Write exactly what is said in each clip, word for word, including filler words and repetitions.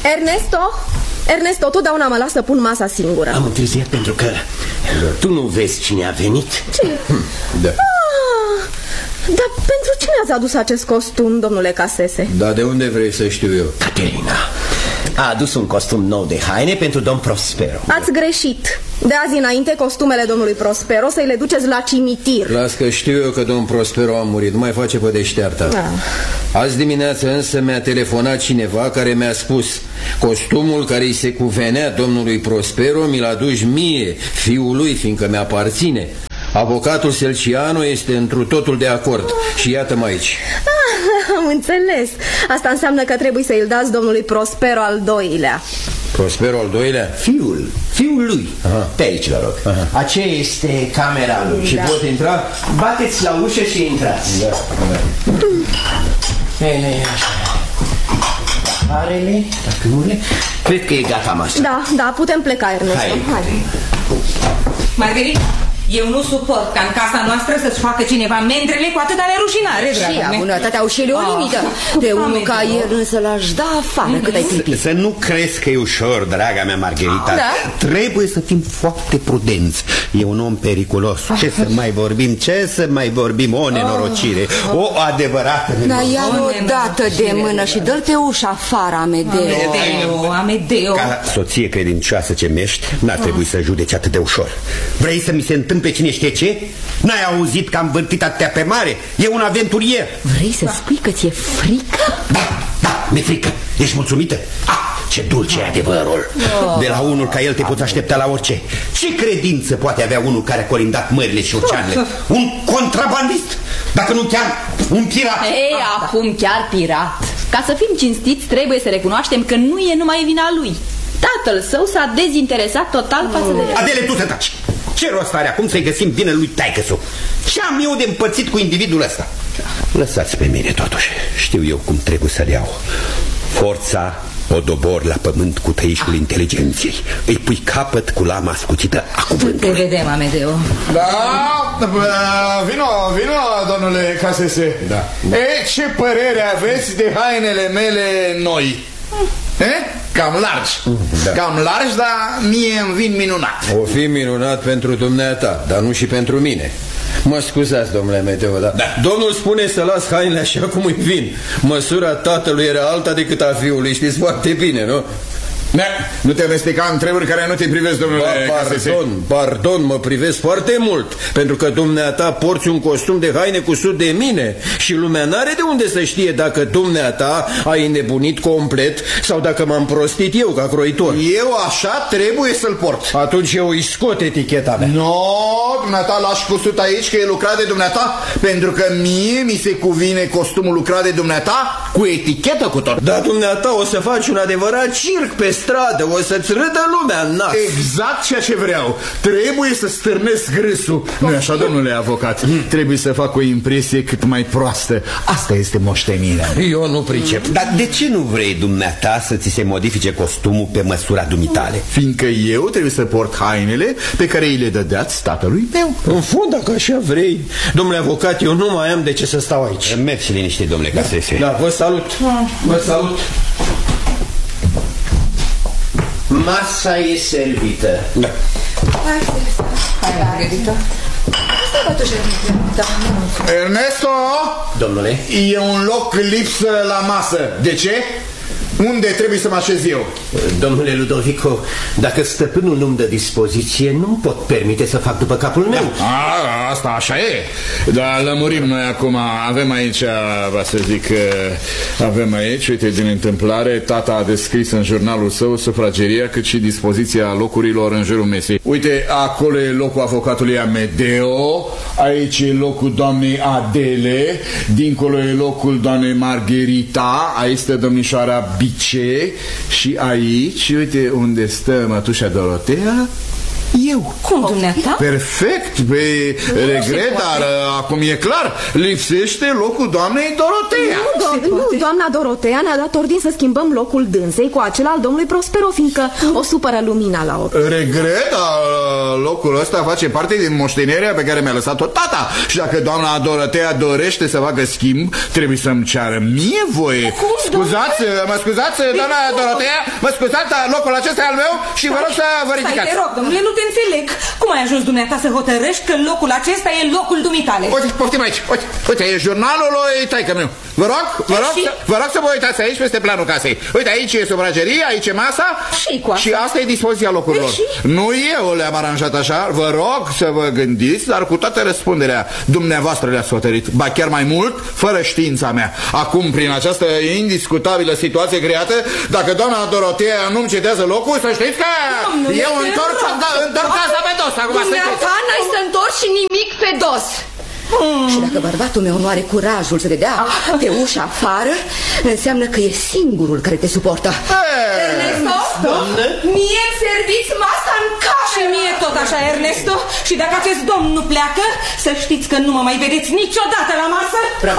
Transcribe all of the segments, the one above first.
Ernesto? Ernesto, totdeauna mă las să pun masa singură. Am întârziat pentru că tu nu vezi cine a venit? Ce? Da. Ah, dar pentru cine ați adus acest costum, domnule Casese? Da, de unde vrei să știu eu? Caterina a adus un costum nou de haine pentru domn Prospero. Ați greșit. De azi înainte, costumele domnului Prospero să-i le duceți la cimitir. Las că știu eu că domn Prospero a murit. Nu mai face pe deștearta. Ah. Azi dimineață însă mi-a telefonat cineva care mi-a spus: costumul care îi se cuvenea domnului Prospero mi-l aduci mie, fiului, fiindcă mi-aparține. Avocatul Selciano este întru totul de acord. Și iată-mă aici. Ah, am înțeles. Asta înseamnă că trebuie să-i dați domnului Prospero al doilea. Prospero al doilea? Fiul, fiul lui. Aha. Pe aici, vă rog. Aha. Aceea este camera lui. Și da. pot intra? Bateți la ușă și intrați. Da, da. Ele, așa. Arele, tacâmurile. Cred că e gata masa. Da, da, putem pleca, Ernesto. Hai. Hai. Margherita, eu nu suport ca în casa noastră să-ți facă cineva mendrele cu atâta nerușinare, dragă mea. Și bunătatea au și ele o limită. Pe unul ca el însă l-aș da afară cât ai clipit. Să nu crezi că e ușor, draga mea Margherita. Da? Trebuie să fim foarte prudenți. E un om periculos. Ce să mai vorbim, ce să mai vorbim, o nenorocire. O adevărată nenorocire. Dar ia-l odată de mână și dă-l pe ușa afară, Amedeo. Amedeo, Amedeo. Ca soție credincioasă ce mești, n-ar trebui să judeci atât de ușor. Vrei să mi se întâmple cine știe ce? N-ai auzit că am vârtit atâtea pe mare? E un aventurier. Vrei să spui că ți-e frică? Da, da, mi-e frică. Ești mulțumită? Ah, ce dulce e adevărul. De la unul ca el te poți aștepta la orice. Ce credință poate avea unul care a colindat mările și oceanele? Un contrabandist? Dacă nu chiar un pirat? Ei, acum chiar pirat. Ca să fim cinstiți, trebuie să recunoaștem că nu e numai vina lui. Tatăl său s-a dezinteresat total față de el. Adele, tu să taci. Ce rost are acum să-i găsim bine lui taică-su? Ce am eu de împățit cu individul ăsta? Lăsați pe mine totuși. Știu eu cum trebuie să-l iau. Forța o dobor la pământ cu tăișul inteligenței. Îi pui capăt cu lama ascuțită a cuvântului. Te vedem, Amedeo. Da, vino, vino, domnule Casese. Da, da. E, ce părere aveți de hainele mele noi? E? Cam largi, da. Cam largi, dar mie îmi vin minunat. O fi minunat pentru dumneata, dar nu și pentru mine. Mă scuzați, domnule Meteo, da? Da. Domnul spune să las hainele așa cum îi vin. Măsura tatălui era alta decât a fiului, știți foarte bine, nu? Ne, nu te amesteca în treburi care nu te privesc, domnule ba, Pardon, pardon, mă privesc foarte mult. Pentru că dumneata porți un costum de haine cusut de mine. Și lumea n-are de unde să știe dacă dumneata ai înnebunit complet sau dacă m-am prostit eu ca croitor. Eu așa trebuie să-l port. Atunci eu îi scot eticheta mea. No, dumneata l-aș cusut aici că e lucrat de dumneata. Pentru că mie mi se cuvine costumul lucrat de dumneata cu etichetă cu tot. Dar dumneata o să faci un adevărat circ pe stradă, o să-ți râdă lumea în nas. Exact ceea ce vreau. Trebuie să stârnesc râsul. Nu-i așa, domnule avocat? Trebuie să fac o impresie cât mai proastă. Asta este moștenirea. Eu nu pricep. Dar de ce nu vrei dumneata să ți se modifice costumul pe măsura dumitale? Fiindcă eu trebuie să port hainele pe care îi le dădeați tatălui meu. În fond, dacă așa vrei. Domnule avocat, eu nu mai am de ce să stau aici. Mergi și liniște, domnule Casese. Da, vă salut. Vă salut. Masa e servită. Da. Hai, Margherita. Ernesto! Domnule? E un loc lipsă la masă. De ce? Unde trebuie să mă așez eu? Domnule Ludovico, dacă stăpânul nu-mi dă dispoziție, nu pot permite să fac după capul meu. A, asta așa e. Dar lămurim noi acum. Avem aici, va să zic, avem aici, uite, din întâmplare, tata a descris în jurnalul său sufrageria cât și dispoziția locurilor în jurul mesei. Uite, acolo e locul avocatului Amedeo, aici e locul doamnei Adele, dincolo e locul doamnei Margherita, aici este domnișoara Bice și aici, uite unde stă mătușa Dorotea, Eu. Cum, dumneata? Perfect, pe regret, dar acum e clar, lipsește locul doamnei Dorotea. Nu, do nu, doamna Dorotea ne-a dat ordin să schimbăm locul dânsei cu acela al domnului Prospero, fiindcă o supără lumina la ochi. Regret, dar locul ăsta face parte din moștenirea pe care mi-a lăsat-o tata. Și dacă doamna Dorotea dorește să facă schimb, trebuie să-mi ceară mie voie. Cum, scuzați, mă scuzați, doamna Dorotea, mă scuzați, locul acesta e al meu și vă rog să vă ridicați. Stai, te rog, domnule, nu te înțeleg. Cum ai ajuns dumneata să hotărăști că locul acesta e locul dumitale? Uite, poftim aici, uite, uite, e jurnalul lui taică meu. Vă rog, vă rog, să, vă rog să vă uitați aici peste planul casei. Uite, aici e sufrageria, aici e masa și, cu și asta e dispoziția locurilor. Nu eu le-am aranjat așa, vă rog să vă gândiți, dar cu toată răspunderea dumneavoastră le-ați hotărât, ba chiar mai mult, fără știința mea. Acum, prin această indiscutabilă situație creată, dacă doamna Dorotea nu-mi cedează locul, să știți că Domnule, eu întorc, întorc casa pe dos. Acum dumneata n-ai să întorci nimic pe dos. Hmm. Și dacă bărbatul meu nu are curajul să te dea ah. pe ușa afară, înseamnă că e singurul care te suportă. Ernesto, doamnă? Mie-mi serviți masa în cameră. Și mie tot așa, Ernesto. Și dacă acest domn nu pleacă, să știți că nu mă mai vedeți niciodată la masă.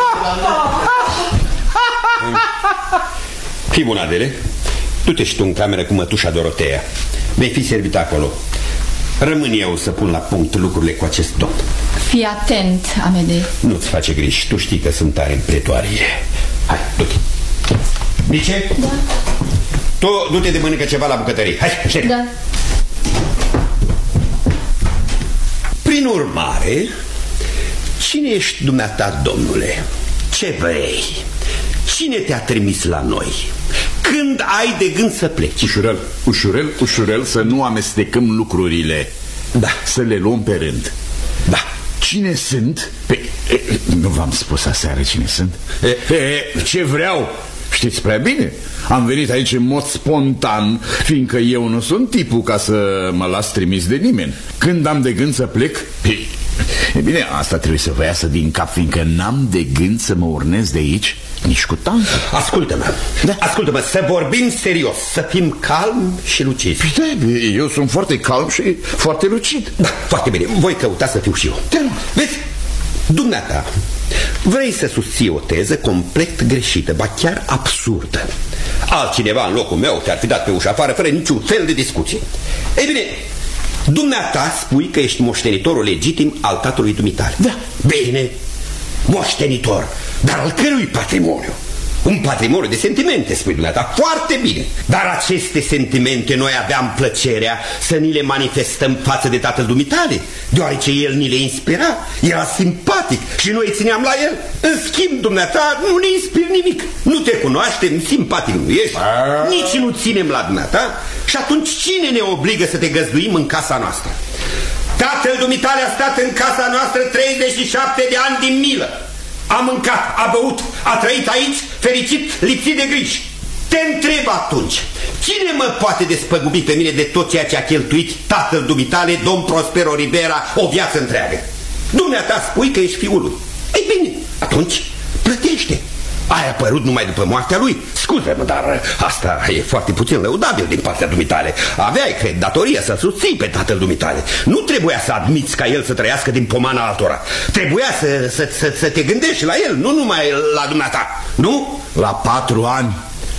Fii bun, Adele, du-te și tu în cameră cu mătușa Dorotea. Vei fi servit acolo. Rămân eu să pun la punct lucrurile cu acest domn. Fii atent, Amedei. Nu-ți face griji, tu știi că sunt tare în pretoarie. Hai, du-te. Mice? Da. Tu du-te de mănâncă ceva la bucătărie. Hai, șterg. Da. Prin urmare, cine ești dumneata, domnule? Ce vrei? Cine te-a trimis la noi? Când ai de gând să pleci? Ușurel, ușurel, ușurel, să nu amestecăm lucrurile. Da. Să le luăm pe rând. Da. Cine sunt? Pe... Nu v-am spus aseară cine sunt? E, e, ce vreau? Știți prea bine. Am venit aici în mod spontan, fiindcă eu nu sunt tipul ca să mă las trimis de nimeni. Când am de gând să plec... E bine, asta trebuie să vă iasă din cap, fiindcă n-am de gând să mă urnez de aici nici cu tanță. Ascultă-mă, da? Ascultă-mă, să vorbim serios, să fim calm și lucizi. Păi da, eu sunt foarte calm și foarte lucid. Da, foarte bine, voi căuta să fiu și eu. Da. Vezi, dumneata, vrei să susții o teză complet greșită, ba chiar absurdă. Altcineva în locul meu te-ar fi dat pe ușa afară fără niciun fel de discuție. Ei bine, dumneata spui că ești moștenitorul legitim al tatălui dumitale. Da. Bine, moștenitor, dar al cărui patrimoniu? Un patrimoniu de sentimente, spui dumneata, foarte bine. Dar aceste sentimente noi aveam plăcerea să ni le manifestăm față de tatăl dumitale, deoarece el ni le inspira, era simpatic și noi țineam la el. În schimb, dumneata, nu ne inspiri nimic. Nu te cunoaștem, simpatic nu ești, nici nu ținem la dumneata. Și atunci cine ne obligă să te găzduim în casa noastră? Tatăl dumitale a stat în casa noastră treizeci și șapte de ani din milă. A mâncat, a băut, a trăit aici, fericit, lipsit de griji. Te întreb atunci, cine mă poate despăgubi pe mine de tot ceea ce a cheltuit tatăl dumitale, domn Prospero Ribera, o viață întreagă? Dumneata spui că ești fiul lui. Ei bine, atunci plătește. Ai apărut numai după moartea lui. Scuze-mă, dar asta e foarte puțin lăudabil din partea dumitale. Aveai, cred, datoria să-l susții pe tatăl dumitale. Nu trebuia să admiți ca el să trăiască din pomana altora. Trebuia să, să, să, să te gândești la el, nu numai la dumneata. Nu? La patru ani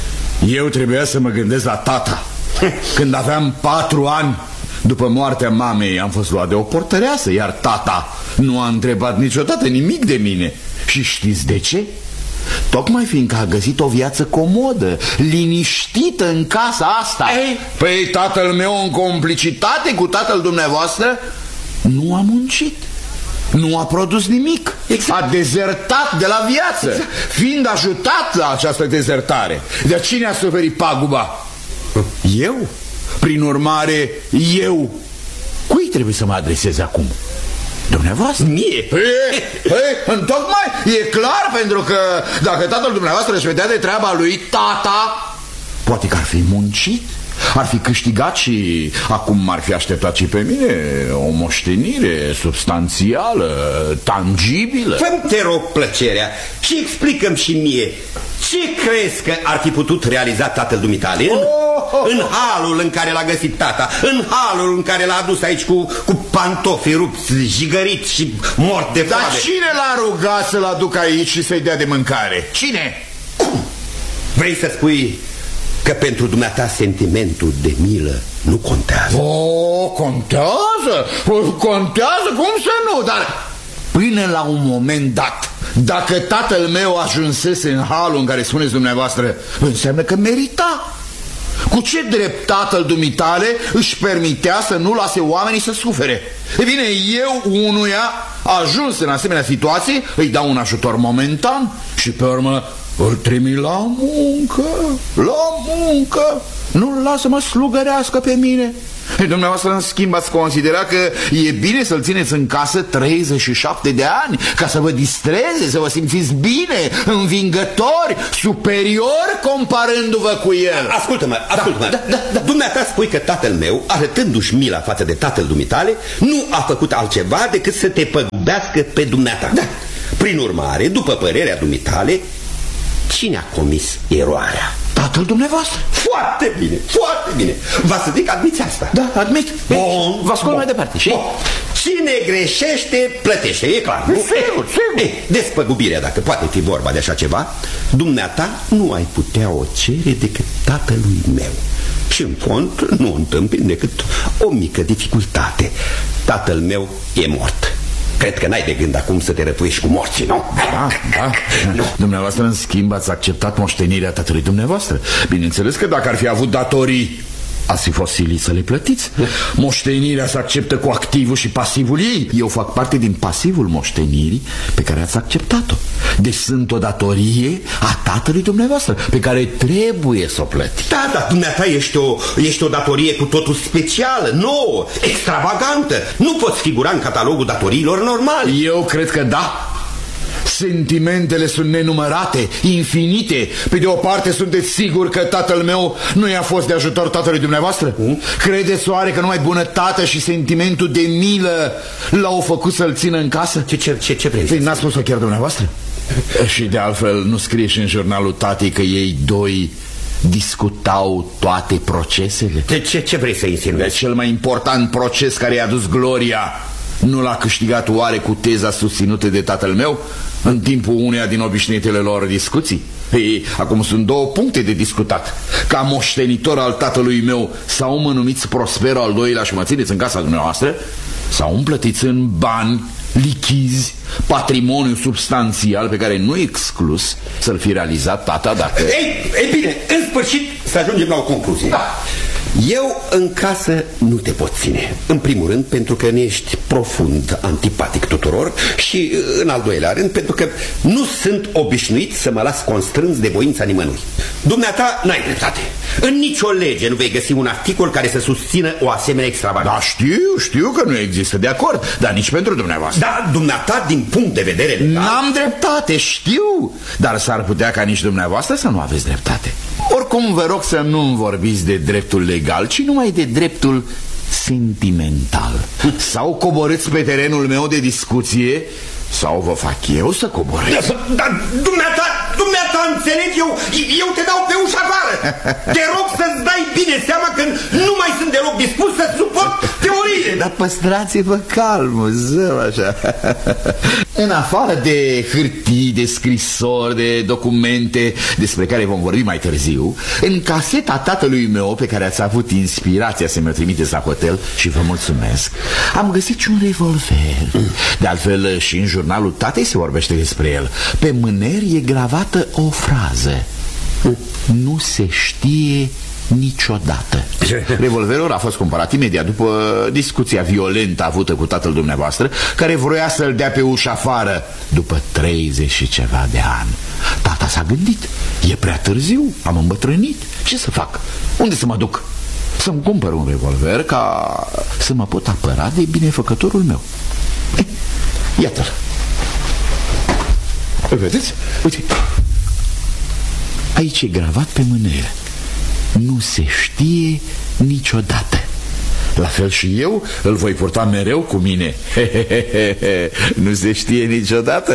eu trebuia să mă gândesc la tata. Când aveam patru ani, după moartea mamei, am fost luat de o portăreasă, iar tata nu a întrebat niciodată nimic de mine. Și știți de ce? Tocmai fiindcă a găsit o viață comodă, liniștită în casa asta. Ei, păi tatăl meu, în complicitate cu tatăl dumneavoastră, nu a muncit, nu a produs nimic, exact. A dezertat de la viață, exact. Fiind ajutat la această dezertare. De cine a suferit paguba? Eu? Prin urmare, eu. Cui trebuie să mă adresez acum? Dumneavoastră? Mie? Păi, păi, întocmai, e clar, pentru că dacă tatăl dumneavoastră își vedea de treaba lui, tata, poate că ar fi muncit, ar fi câștigat și acum m-ar fi așteptat și pe mine o moștenire substanțială, tangibilă. Fă-mi, te rog, plăcerea și explicăm și mie Ce crezi că ar fi putut realiza tatăl dumitale? În, oh, în halul în care l-a găsit tata, în halul în care l-a adus aici cu, cu pantofi rupți, jigărit și mort de foame. Dar cine l-a rugat să-l aducă aici și să-i dea de mâncare? Cine? Cum? Vrei să spui că pentru dumneata sentimentul de milă nu contează? O, contează? Contează? Cum să nu? Dar până la un moment dat, dacă tatăl meu ajunsese în halul în care spuneți dumneavoastră, înseamnă că merita. Cu ce drept tatăl dumitale își permitea să nu lase oamenii să sufere? E bine, eu unuia ajuns în asemenea situație îi dau un ajutor momentan și pe urmă îl trimit la muncă, la muncă. Nu-l lasă mă slugărească pe mine. E, dumneavoastră, în schimb, ați considerat că e bine să-l țineți în casă treizeci și șapte de ani ca să vă distreze, să vă simțiți bine, învingători, superiori comparându-vă cu el. Ascultă-mă, ascultă-mă. Da, da, da. Dumneata spui că tatăl meu, arătându-și mila față de tatăl dumitale, nu a făcut altceva decât să te păgubească pe dumneata. Da. Prin urmare, după părerea dumitale, cine a comis eroarea? Tatăl dumneavoastră. Foarte bine, foarte bine. Va să zic, admiți asta? Da, admit. Bun, vă ascult mai departe. Și? Bun. Cine greșește, plătește, e clar, nu? Sigur, sigur. Ei, despăgubirea, dacă poate fi vorba de așa ceva, dumneata nu ai putea o cere decât tatălui meu. Și în fond nu întâmpin decât o mică dificultate. Tatăl meu e mort. Cred că n-ai de gând acum să te rătuiești cu morții, nu? Da, da. Nu. Dumneavoastră, în schimb, ați acceptat moștenirea tatălui dumneavoastră. Bineînțeles că dacă ar fi avut datorii, ați fi fost silit să le plătiți. Moștenirea se acceptă cu activul și pasivul ei. Eu fac parte din pasivul moștenirii pe care ați acceptat-o. Deci sunt o datorie a tatălui dumneavoastră pe care trebuie să o plătiți. Da, da, dumneata ești o, ești o datorie cu totul specială, nouă, extravagantă. Nu poți figura în catalogul datoriilor normale. Eu cred că da. Sentimentele sunt nenumărate, infinite. Pe de o parte, sunteți siguri că tatăl meu nu i-a fost de ajutor tatălui dumneavoastră? Mm? Credeți oare că numai bunătatea și sentimentul de milă l-au făcut să-l țină în casă? Ce, ce, ce, ce vrei? Păi n-ați spus-o chiar dumneavoastră? Și de altfel nu scrie și în jurnalul tatei că ei doi discutau toate procesele? De ce, ce vrei să insinuezi? De cel mai important proces care i-a dus gloria nu l-a câștigat oare cu teza susținută de tatăl meu în timpul uneia din obișnuitele lor discuții? Ei, acum sunt două puncte de discutat. Ca moștenitor al tatălui meu, sau mă numiți Prospero al doilea și mă țineți în casa dumneavoastră, sau îmi plătiți în bani, lichizi, patrimoniu substanțial pe care nu exclus să-l fi realizat tata dacă... Ei, ei bine, în sfârșit să ajungem la o concluzie. Da. Eu în casă nu te pot ține. În primul rând pentru că ne ești profund antipatic tuturor și în al doilea rând pentru că nu sunt obișnuit să mă las constrâns de voința nimănui. Dumneata n-ai dreptate. În nicio lege nu vei găsi un articol care să susțină o asemenea extravaganță. Da, știu, știu că nu există, de acord, dar nici pentru dumneavoastră. Da, dumneata din punct de vedere legal... N-am dreptate, știu, dar s-ar putea ca nici dumneavoastră să nu aveți dreptate. Oricum vă rog să nu-mi vorbiți de dreptul legal, ci numai de dreptul sentimental. Sau coborâți pe terenul meu de discuție, sau vă fac eu să coborâți. Dar dumneata, dumneata, înțeleg, eu, eu te dau pe ușa afară. Te rog să-ți dai bine seama că nu mai sunt deloc dispus să suport teoriile. Dar păstrați-vă calmul, zău, așa. În afară de hârtii, de scrisori, de documente despre care vom vorbi mai târziu, în caseta tatălui meu pe care ați avut inspirația să mi-o trimiteți la hotel, și vă mulțumesc, am găsit și un revolver. De altfel și în jurnalul tatei se vorbește despre el. Pe mâner e gravată o frază: nu se știe niciodată. Revolverul a fost cumpărat imediat după discuția violentă avută cu tatăl dumneavoastră, care vroia să-l dea pe ușa afară după treizeci și ceva de ani. Tata s-a gândit: e prea târziu, am îmbătrânit, ce să fac? Unde să mă duc? Să-mi cumpăr un revolver ca să mă pot apăra de binefăcătorul meu. Eh, iată-l. Îl vedeți? Uite, aici e gravat pe mâner: nu se știe niciodată. La fel și eu îl voi purta mereu cu mine. Nu se știe niciodată.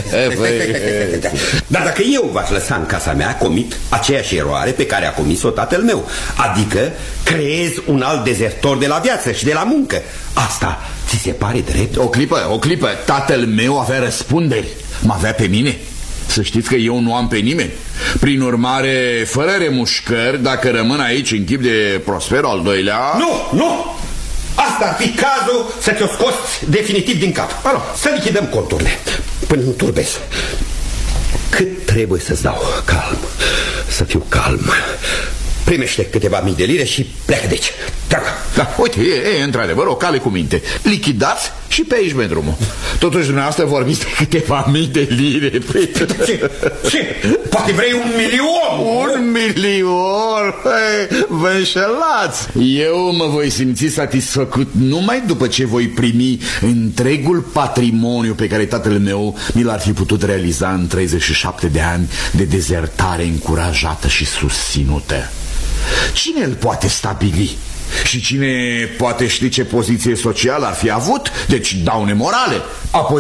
Dar dacă eu v-aș lăsa în casa mea, comit aceeași eroare pe care a comis-o tatăl meu. Adică creez un alt dezertor de la viață și de la muncă. Asta ți se pare drept? O clipă, o clipă. Tatăl meu avea răspunderi. Mă avea pe mine. Să știți că eu nu am pe nimeni. Prin urmare, fără remușcări, dacă rămân aici în chip de Prospero al doilea... Nu, nu! Asta ar fi cazul să te-o scoți definitiv din cap. Alo, să lichidăm conturile până nu turbezi. Cât trebuie să-ți dau? Calm, să fiu calm. Primește câteva mii de lire și pleacă de aici. Treacă. Da, uite, e, e într-adevăr o cale cu minte. Lichidați și pe aici pe drumul. Totuși dumneavoastră vorbiți de câteva mii de lire. Ce? Ce? Poate vrei un milion? Un milion? Hey, vă înșelați. Eu mă voi simți satisfăcut numai după ce voi primi întregul patrimoniu pe care tatăl meu mi l-ar fi putut realiza în treizeci și șapte de ani de dezertare încurajată și susținută. Cine îl poate stabili? Și cine poate ști ce poziție socială ar fi avut? Deci daune morale. Apoi